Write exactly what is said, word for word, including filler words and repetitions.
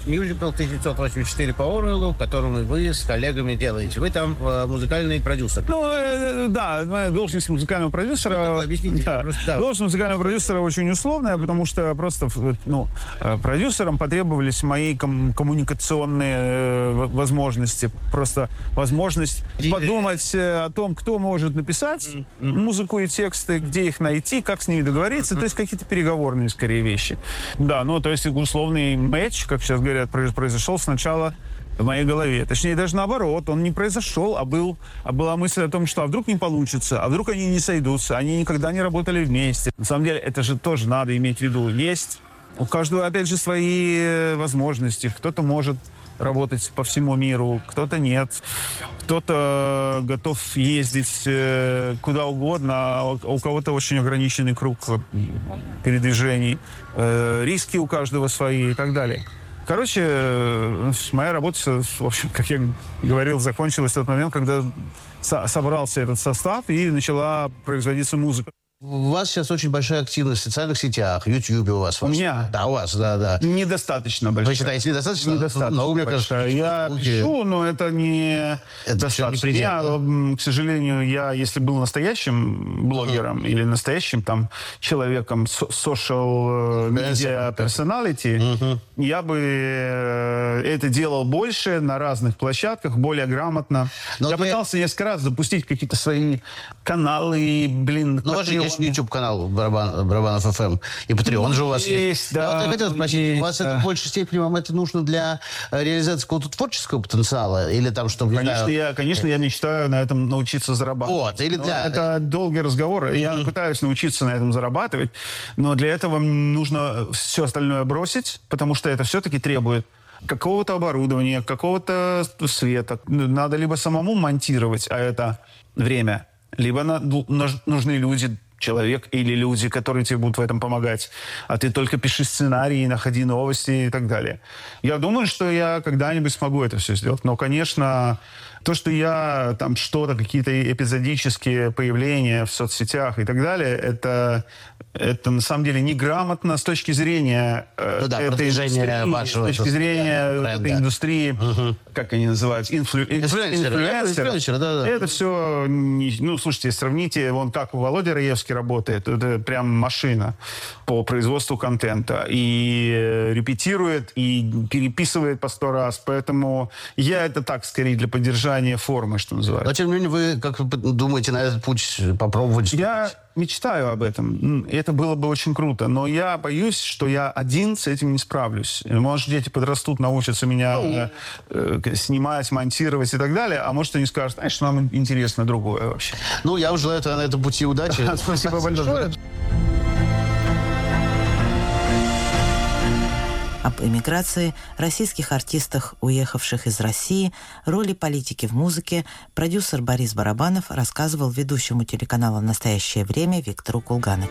мюзикл тысяча девятьсот восемьдесят четыре по Оруэллу, который вы с коллегами делаете. Вы там э, музыкальный продюсер. Ну, э, да, моя должность музыкального продюсера... Ну, объясните, да, просто, да. Должность музыкального продюсера очень условная, потому что просто ну, продюсерам потребовались мои ком- коммуникационные э, возможности. Просто возможность и... подумать э, о том, кто может написать mm-hmm. музыку и тексты, где их найти, как с ними договориться. Mm-hmm. То есть какие-то переговорные, скорее, вещи. Да, ну, то есть условный матч, как сейчас говорят, произошел сначала в моей голове. Точнее, даже наоборот, он не произошел, а, был, а была мысль о том, что а вдруг не получится, а вдруг они не сойдутся, они никогда не работали вместе. На самом деле, это же тоже надо иметь в виду. Есть у каждого, опять же, свои возможности. Кто-то может работать по всему миру, кто-то нет. Кто-то готов ездить куда угодно, а у кого-то очень ограниченный круг передвижений. Риски у каждого свои и так далее. Короче, моя работа, в общем, как я говорил, закончилась в тот момент, когда со- собрался этот состав и начала производиться музыка. У вас сейчас очень большая активность в социальных сетях, в Ютьюбе у вас. У меня? Да, у вас, да, да. Недостаточно большая. Вы считаете, недостаточно? Недостаточно. Но, мне большая. кажется, я пишу, но это не это достаточно. Не я, к сожалению, я, если был настоящим блогером uh-huh. или настоящим там человеком, social media personality, uh-huh. я бы это делал больше на разных площадках, более грамотно. Но я ты... пытался несколько раз запустить какие-то свои каналы, блин. Ну, у вас же есть YouTube-канал Барабан, Барабанов эф эм, и Patreon же у вас есть. есть. Да, вот я хотел спросить, есть, у вас да. это в большей степени вам это нужно для реализации какого-то творческого потенциала? Или там, чтобы... Конечно, знаю... я, конечно, я мечтаю на этом научиться зарабатывать. Вот, или для... Это долгий разговор. Я mm-hmm. пытаюсь научиться на этом зарабатывать, но для этого нужно все остальное бросить, потому что это все-таки требует какого-то оборудования, какого-то света. Надо либо самому монтировать, а это время, либо на, нужны люди, человек или люди, которые тебе будут в этом помогать. А ты только пиши сценарии, находи новости и так далее. Я думаю, что я когда-нибудь смогу это все сделать. Но, конечно, то, что я там что-то, какие-то эпизодические появления в соцсетях и так далее, это, это на самом деле неграмотно с точки зрения ну, да, этой индустрии, вашего, с точки зрения бренда. Этой индустрии, угу. как они называются, инфлю... инфлюенсеры. инфлюенсеры. Да, да. Это все, ну, слушайте, сравните, вон как Володя Раевский работает, это прям машина по производству контента. И репетирует, и переписывает по сто раз. Поэтому я это так, скорее, для поддержания формы, что называется. Но, тем не менее, вы, как вы думаете, на этот путь попробовать? Я мечтаю об этом. Это было бы очень круто. Но я боюсь, что я один с этим не справлюсь. Может, дети подрастут, научатся меня э, э, снимать, монтировать и так далее. А может, они скажут, знаешь, нам интересно другое вообще. Ну, я вам желаю на этом пути удачи. Спасибо большое. Об эмиграции, российских артистах, уехавших из России, роли политики в музыке продюсер Борис Барабанов рассказывал ведущему телеканала «Настоящее время» Виктору Кулганову.